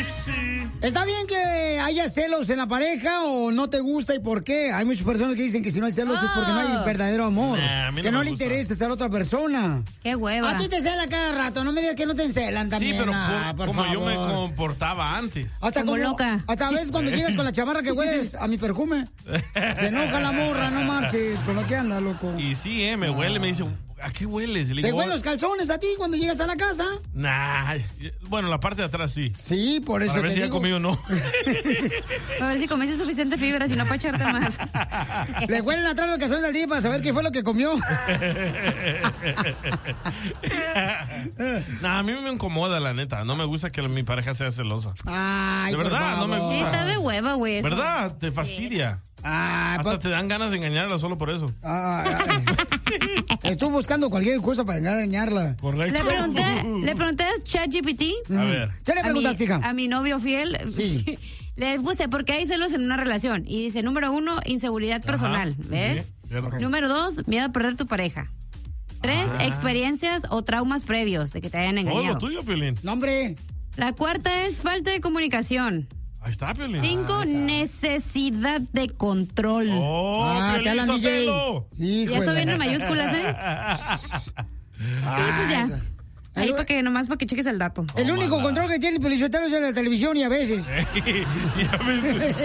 sí. ¿Está bien que haya celos en la pareja o no te gusta y por qué? Hay muchas personas que dicen que si no hay celos es porque no hay verdadero amor. Nah, a mí no que no me le gusta. interesa a la otra persona. Qué hueva. A ti te cela cada rato, no me digas que no te encelan también. Sí, pero por como yo me favor. comportaba antes. Hasta Como loca. Hasta a veces cuando llegas con la chamarra que hueles a mi perfume. Se enoja la morra, no marches con lo que anda, loco. Y sí, me huele, me dice, ¿a qué hueles? Y le ¿Te digo, huelen los calzones a ti cuando llegas a la casa? nah, bueno, la parte de atrás sí. Sí, por eso Para ver te si ya digo. conmigo no. A ver si comiste suficiente fibra, si no para echarte más. Le huelen atrás los calzones al día para saber qué fue lo que comió. Nah, a mí me incomoda, la neta. No me gusta que mi pareja sea celosa. Ay, De por verdad, no me favor. Sí, está de hueva, güey. eso. ¿Verdad? Te fastidia. Ah, Hasta te dan ganas de engañarla solo por eso. Estuve buscando cualquier cosa para engañarla. Correcto. Le pregunté a ChatGPT. A ver. ¿Qué le preguntaste, hija? A mi novio fiel. Sí. Le puse, ¿por qué hay celos en una relación? Y dice, número 1, inseguridad personal. ¿Ves? Sí, cierto. Número 2, miedo a perder tu pareja. 3, experiencias o traumas previos de que te hayan Todo engañado. lo tuyo, Piolín. No, hombre. La cuarta es falta de comunicación. Ahí está, Piolín. 5, necesidad de control. Oh, te Piolín hablan, DJ. Sotelo. Sí, Y eso juela. viene en mayúsculas, ¿eh? Y pues ya. Ahí nomás para que cheques el dato. El único control que tiene el Pelizotero es en la televisión y a veces. Ya ves.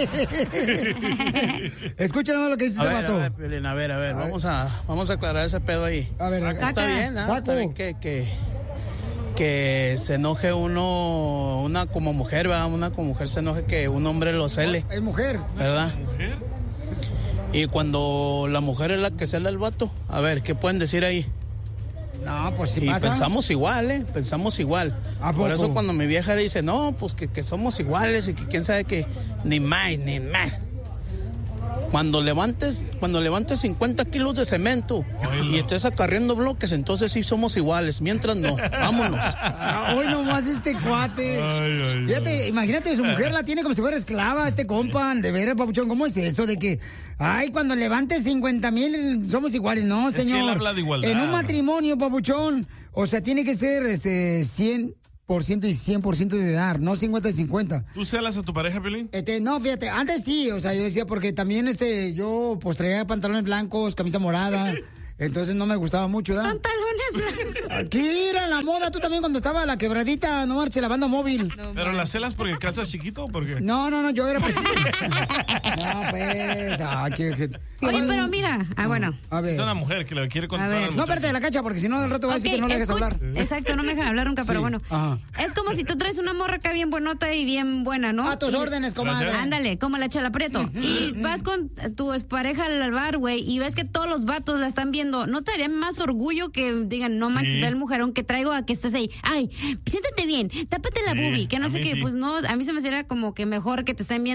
Escucha nomás lo que dice este vato. Piolín, a ver, vamos a aclarar ese pedo ahí. A ver, Está bien, ¿no? Saco. Está bien que se enoje una como mujer, ¿verdad? Una como mujer se enoje que un hombre lo cele, Es mujer. ¿verdad? Y cuando la mujer es la que cela al vato, a ver, ¿qué pueden decir ahí? No, pues si Y pasa. pensamos igual, pensamos igual. ¿A Por poco? eso cuando mi vieja dice, no, pues que somos iguales y que quién sabe que ni más. Cuando levantes 50 kilos de cemento y estés acarreando bloques, entonces sí somos iguales. Mientras no, vámonos. Hoy nomás este cuate. Fíjate, imagínate, su mujer la tiene como si fuera esclava, este compa. De veras, papuchón, ¿cómo es eso de que, ay, cuando levantes 50,000 somos iguales? No, que señor. él habla de igualdad. En un matrimonio, papuchón, o sea, tiene que ser 100% y 100% de dar, no 50 y 50. ¿Tú celas a tu pareja, Piolín? No, fíjate, antes sí, o sea, yo decía, porque también yo pues traía pantalones blancos, camisa morada, entonces no me gustaba mucho, ¿verdad? Pantalones blancos. Aquí era la moda, tú también cuando estaba la quebradita, no marche, la banda móvil. ¿Pero las celas porque calzas chiquito o por qué? No, yo era presidente. No, pues, Oye, pero mira. Bueno. A ver. Es una mujer que le quiere contestar A ver. al No, muchacho. espérate la cacha, porque si no, al rato va a decir que no le dejes hablar. Exacto, no me dejan hablar nunca, pero Sí, bueno. ajá. Es como si tú traes una morra acá bien buenota y bien buena, ¿no? A tus órdenes, comadre. Ándale, como la Chela Prieto. Y vas con tu pareja al bar, güey, y ves que todos los vatos la están viendo. ¿No te daría más orgullo que digan, no manches, Sí. ve el mujerón que traigo a que estés ahí? Ay, siéntate bien, tápate la Sí, boobie, que no a sé mí qué. sí. Pues no, a mí se me hacía como que mejor que te estén viendo